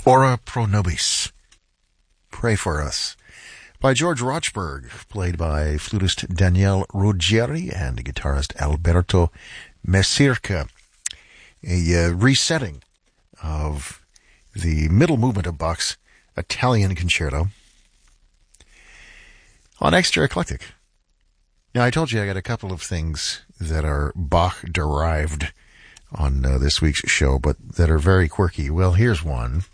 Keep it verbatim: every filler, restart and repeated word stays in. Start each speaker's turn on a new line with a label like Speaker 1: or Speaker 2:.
Speaker 1: Ora Pro Nobis, Pray for Us, by George Rochberg, played by flutist Daniele Ruggieri and guitarist Alberto Mesirca. A uh, resetting of the middle movement of Bach's Italian Concerto on Extra Eclectic. Now, I told you I got a couple of things that are Bach-derived on uh, this week's show, but that are very quirky. Well, here's one.